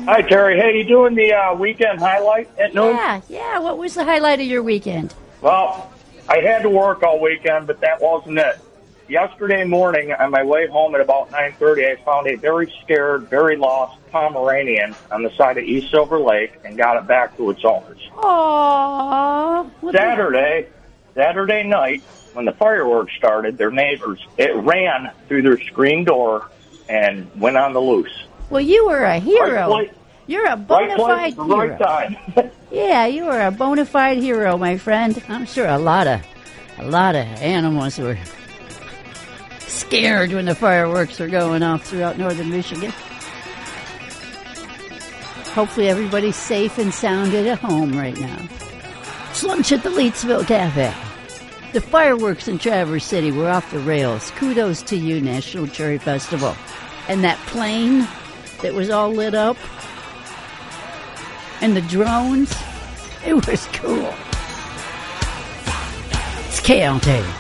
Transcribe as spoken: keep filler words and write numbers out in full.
Hi, Terry. Hey, you doing the uh, weekend highlight at noon? Yeah, yeah. What was the highlight of your weekend? Well, I had to work all weekend, but that wasn't it. Yesterday morning, on my way home at about nine thirty, I found a very scared, very lost Pomeranian on the side of East Silver Lake and got it back to its owners. Aww. What Saturday, Saturday night, when the fireworks started, their neighbors, it ran through their screen door and went on the loose. Well, you were a hero. Right place, You're a bona right place, fide the hero. right time. Yeah, you were a bona fide hero, my friend. I'm sure a lot of, a lot of animals were scared when the fireworks were going off throughout northern Michigan. Hopefully everybody's safe and sound at home right now. It's lunch at the Leetsville Cafe. The fireworks in Traverse City were off the rails. Kudos to you, National Cherry Festival. And that plane that was all lit up, and the drones, it was cool. It's K L T.